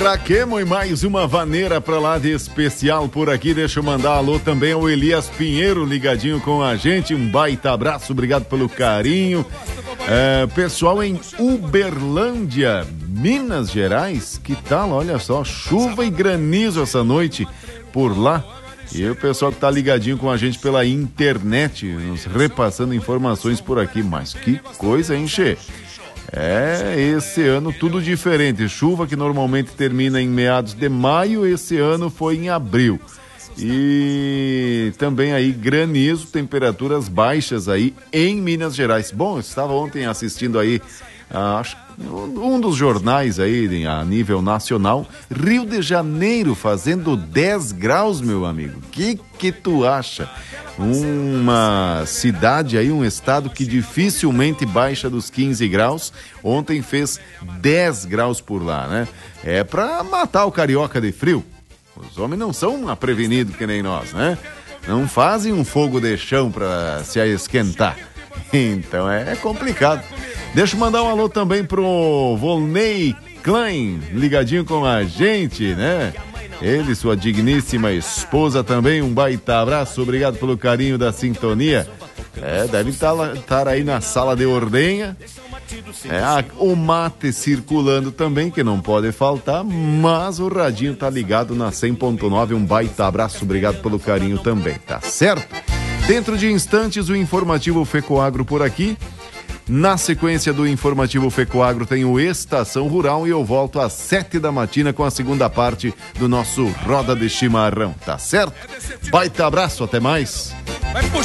Traquemo e mais uma vaneira pra lá de especial por aqui. Deixa eu mandar alô também ao Elias Pinheiro ligadinho com a gente. Um baita abraço, obrigado pelo carinho. Pessoal em Uberlândia, Minas Gerais, que tal? Olha só, chuva e granizo essa noite por lá. E o pessoal que tá ligadinho com a gente pela internet, nos repassando informações por aqui. Mas que coisa, hein, Che? Esse ano tudo diferente. Chuva que normalmente termina em meados de maio, esse ano foi em abril. E também aí granizo, temperaturas baixas aí em Minas Gerais. Bom, eu estava ontem assistindo aí um dos jornais aí a nível nacional, Rio de Janeiro fazendo 10 graus, meu amigo. Que tu acha? Uma cidade aí, um estado que dificilmente baixa dos 15 graus, ontem fez 10 graus por lá, né? É pra matar o carioca de frio. Os homens não são prevenidos que nem nós, né? Não fazem um fogo de chão pra se esquentar. Então é complicado. Deixa eu mandar um alô também pro Volney Klein, ligadinho com a gente, né? Ele, sua digníssima esposa também, um baita abraço, obrigado pelo carinho da sintonia. Deve estar aí na sala de ordenha. O mate circulando também, que não pode faltar, mas o radinho tá ligado na 100.9, um baita abraço, obrigado pelo carinho também, tá certo? Dentro de instantes, o informativo Fecoagro por aqui. Na sequência do informativo Fecoagro tem o Estação Rural e eu volto às 7 da matina com a segunda parte do nosso Roda de Chimarrão, tá certo? Baita abraço, até mais!